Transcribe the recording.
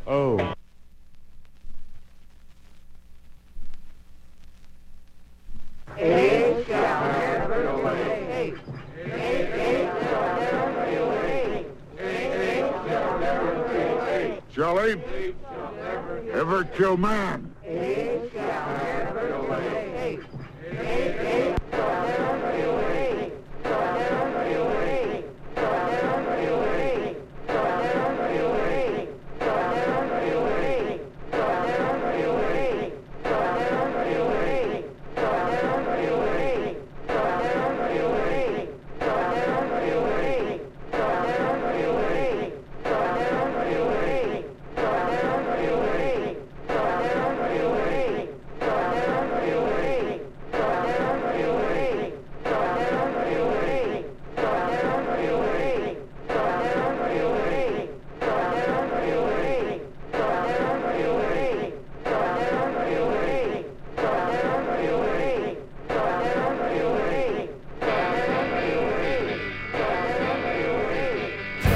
Oh. It shall never kill eight. It shall never kill eight. It shall never kill eight. Shall ape ever kill man? It